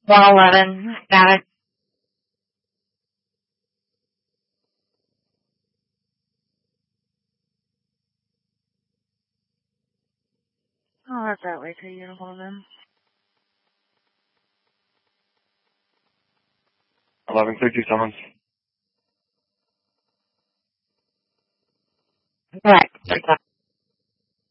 111. Got it. I'll have that wait till you get a hold of them. 1132 summons. Correct.